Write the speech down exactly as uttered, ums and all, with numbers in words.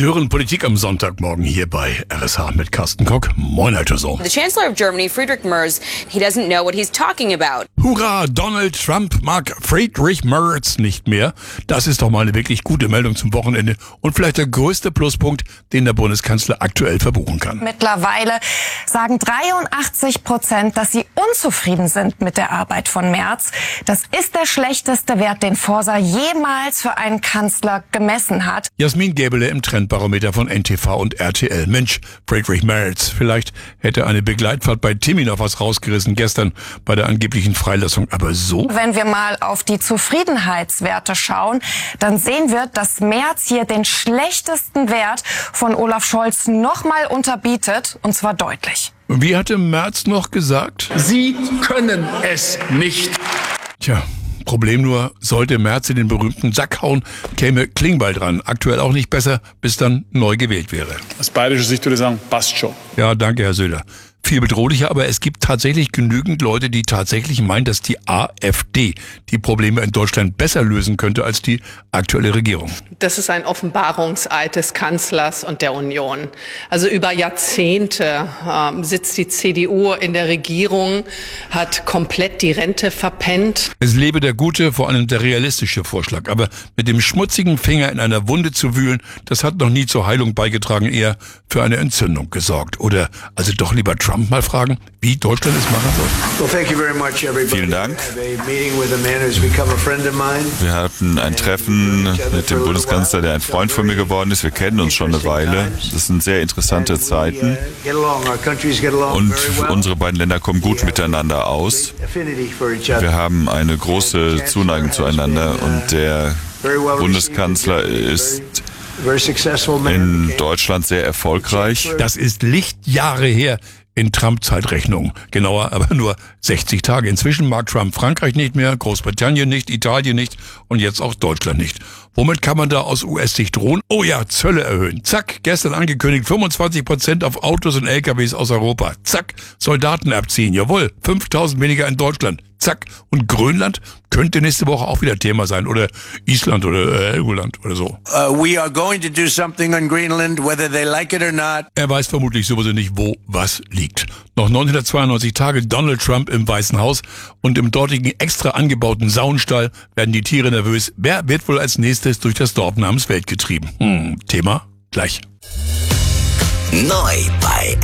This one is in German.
Sie hören Politik am Sonntagmorgen hier bei R S H mit Carsten Kock. Moin, Alter so. The Chancellor of Germany, Friedrich Merz, he doesn't know what he's talking about. Hurra, Donald Trump mag Friedrich Merz nicht mehr. Das ist doch mal eine wirklich gute Meldung zum Wochenende und vielleicht der größte Pluspunkt, den der Bundeskanzler aktuell verbuchen kann. Mittlerweile sagen dreiundachtzig Prozent, dass sie unzufrieden sind mit der Arbeit von Merz. Das ist der schlechteste Wert, den Forsa jemals für einen Kanzler gemessen hat. Jasmin Gäbele im Trendbarometer von N T V und R T L. Mensch, Friedrich Merz, vielleicht hätte eine Begleitfahrt bei Timmy noch was rausgerissen gestern bei der angeblichen Freilassung. Aber so? Wenn wir mal auf die Zufriedenheitswerte schauen, dann sehen wir, dass Merz hier den schlechtesten Wert von Olaf Scholz nochmal unterbietet, und zwar deutlich. Wie hatte Merz noch gesagt? Sie können es nicht. Tja. Problem nur, sollte Merz in den berühmten Sack hauen, käme Klingbeil dran. Aktuell auch nicht besser, bis dann neu gewählt wäre. Aus bayerischer Sicht würde ich sagen, passt schon. Ja, danke, Herr Söder. Viel bedrohlicher, aber es gibt tatsächlich genügend Leute, die tatsächlich meinen, dass die AfD die Probleme in Deutschland besser lösen könnte als die aktuelle Regierung. Das ist ein Offenbarungseid des Kanzlers und der Union. Also über Jahrzehnte äh, sitzt die C D U in der Regierung, hat komplett die Rente verpennt. Es lebe der gute, vor allem der realistische Vorschlag. Aber mit dem schmutzigen Finger in einer Wunde zu wühlen, das hat noch nie zur Heilung beigetragen, eher für eine Entzündung gesorgt. Oder also doch lieber Trump mal fragen, wie Deutschland es machen soll. Vielen Dank. Wir hatten ein Treffen mit dem Bundeskanzler, der ein Freund von mir geworden ist. Wir kennen uns schon eine Weile. Das sind sehr interessante Zeiten. Und unsere beiden Länder kommen gut miteinander aus. Wir haben eine große Zuneigung zueinander und der Bundeskanzler ist in Deutschland sehr erfolgreich. Das ist Lichtjahre her in Trump-Zeitrechnung. Genauer aber nur sechzig Tage. Inzwischen mag Trump Frankreich nicht mehr, Großbritannien nicht, Italien nicht und jetzt auch Deutschland nicht. Womit kann man da aus U S-Sicht drohen? Oh ja, Zölle erhöhen. Zack, gestern angekündigt, fünfundzwanzig Prozent auf Autos und L K Ws aus Europa. Zack, Soldaten abziehen. Jawohl, fünftausend weniger in Deutschland. Zack. Und Grönland könnte nächste Woche auch wieder Thema sein. Oder Island oder äh, Helgoland oder so. Uh, we are going to do something on Greenland, whether they like it or not. Er weiß vermutlich sowieso nicht, wo was liegt. Noch neunhundertzweiundneunzig Tage Donald Trump im Weißen Haus und im dortigen extra angebauten Saunstall werden die Tiere nervös. Wer wird wohl als nächstes durch das Dorf namens Welt getrieben? Hm, Thema gleich. Neu bei